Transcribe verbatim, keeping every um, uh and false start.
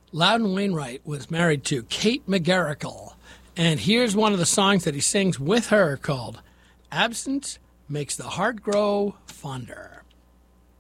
Loudon Wainwright was married to Kate McGarrigle, and here's one of the songs that he sings with her called Absence Makes the Heart Grow Fonder.